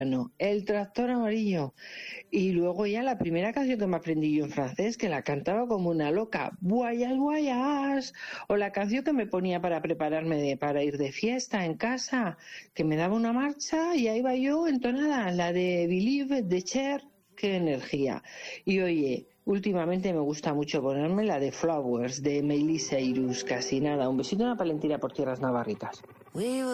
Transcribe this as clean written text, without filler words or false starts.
no, el tractor amarillo. Y luego ya la primera canción que me aprendí yo en francés, que la cantaba como una loca, Voyage, Voyage, o la canción que me ponía para prepararme para ir de fiesta en casa, que me daba una marcha y ahí iba yo entonada, la de Believe de Cher, qué energía. Y oye, últimamente me gusta mucho ponerme la de Flowers de Miley Cyrus, casi nada. Un besito y una palentina por tierras navarritas.